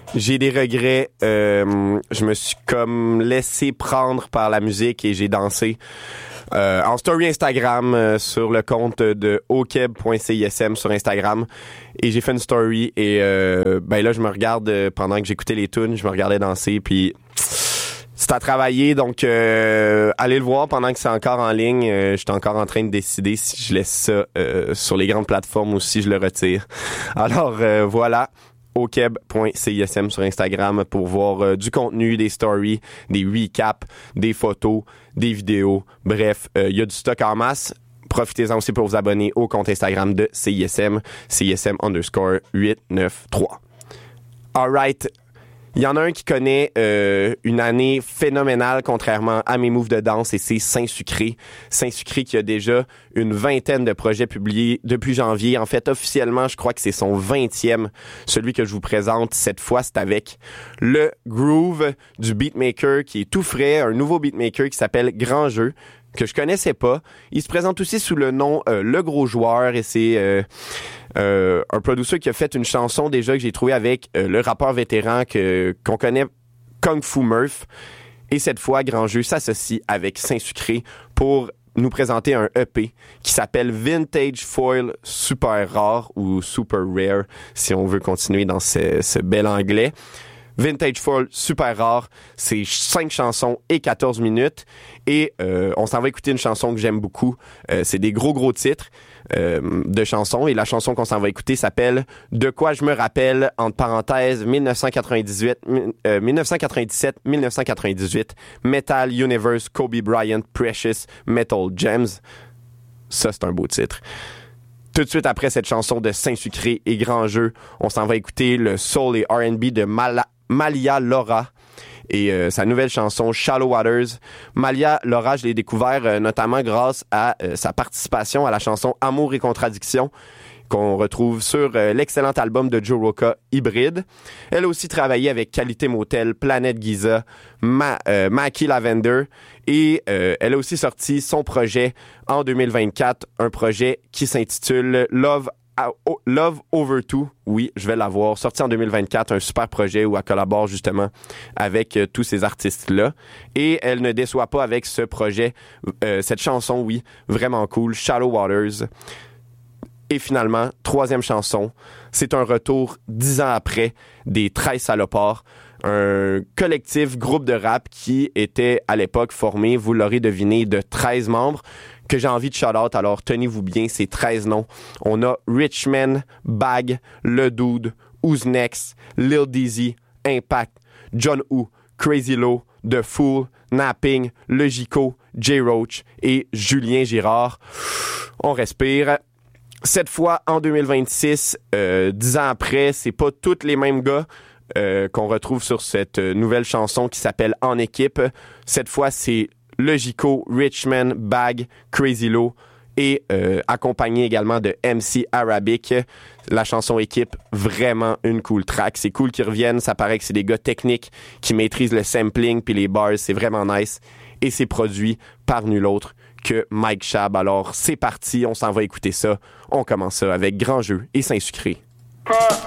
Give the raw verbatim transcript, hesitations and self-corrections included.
J'ai des regrets. Euh, je me suis comme laissé prendre par la musique et j'ai dansé. Euh, en story Instagram euh, sur le compte de okeb point cism sur Instagram et j'ai fait une story et euh, ben là je me regarde euh, pendant que j'écoutais les tunes, je me regardais danser puis c'est à travailler donc euh, allez le voir pendant que c'est encore en ligne. Euh, je suis encore en train de décider si je laisse ça euh, sur les grandes plateformes ou si je le retire. Alors euh, voilà. okeb point cism sur Instagram pour voir euh, du contenu, des stories, des recaps, des photos, des vidéos. Bref, il euh, y a du stock en masse. Profitez-en aussi pour vous abonner au compte Instagram de C I S M, C I S M underscore huit neuf trois. All right. Il y en a un qui connaît euh, une année phénoménale contrairement à mes moves de danse et c'est Saint-Sucré. Saint-Sucré qui a déjà une vingtaine de projets publiés depuis janvier. En fait, officiellement, je crois que c'est son vingtième. Celui que je vous présente cette fois, c'est avec le groove du beatmaker qui est tout frais, un nouveau beatmaker qui s'appelle Grand Jeu, que je connaissais pas. Il se présente aussi sous le nom euh, Le Gros Joueur et c'est euh, euh, un producer qui a fait une chanson déjà que j'ai trouvé avec euh, le rappeur vétéran que qu'on connaît, Kung Fu Murph. Et cette fois, Grand Jeu s'associe avec Saint-Sucré pour nous présenter un E P qui s'appelle Vintage Foil Super Rare ou Super Rare si on veut continuer dans ce, ce bel anglais. Vintage Foil Super Rare, c'est cinq chansons et quatorze minutes. Et euh, on s'en va écouter une chanson que j'aime beaucoup. Euh, c'est des gros, gros titres euh, de chansons. Et la chanson qu'on s'en va écouter s'appelle « De quoi je me rappelle » entre parenthèses dix-neuf cent quatre-vingt-dix-huit, euh, dix-neuf cent quatre-vingt-dix-sept dix-neuf cent quatre-vingt-dix-huit Metal Universe Kobe Bryant Precious Metal Gems. Ça, c'est un beau titre. Tout de suite après cette chanson de Saint-Sucré et Grand Jeu, on s'en va écouter le soul et R and B de Mala- Malia Laura et euh, sa nouvelle chanson Shallow Waters. Malia Laura, je l'ai découvert euh, notamment grâce à euh, sa participation à la chanson Amour et Contradiction qu'on retrouve sur euh, l'excellent album de Joe Roca, Hybride. Elle a aussi travaillé avec Qualité Motel, Planète Giza, Ma, euh, Mackie Lavender et euh, elle a aussi sorti son projet en deux mille vingt-quatre, un projet qui s'intitule Love Love Over Two, oui, je vais l'avoir, sorti en deux mille vingt-quatre, un super projet où elle collabore justement avec euh, tous ces artistes-là. Et elle ne déçoit pas avec ce projet, euh, cette chanson, oui, vraiment cool, Shallow Waters. Et finalement, troisième chanson, c'est un retour dix ans après des treize Salopards, un collectif groupe de rap qui était à l'époque formé, vous l'aurez deviné, de treize membres que j'ai envie de shout-out, alors tenez-vous bien, ces treize noms. On a Richman, Bag, Le Dude, Who's Next, Lil Dizzy, Impact, John Woo, Crazy Low, The Fool, Napping, Le Gico, J Roach et Julien Girard. On respire. Cette fois, en deux mille vingt-six, euh, dix ans après, c'est pas tous les mêmes gars euh, qu'on retrouve sur cette nouvelle chanson qui s'appelle En équipe. Cette fois, c'est Le Gico, Richman, Bag, Crazy Low et euh, accompagné également de M C Arabic. La chanson équipe, vraiment une cool track. C'est cool qu'ils reviennent. Ça paraît que c'est des gars techniques qui maîtrisent le sampling puis les bars. C'est vraiment nice. Et c'est produit par nul autre que Mike Shab. Alors, c'est parti. On s'en va écouter ça. On commence ça avec Grand Jeu et Saint-Sucré.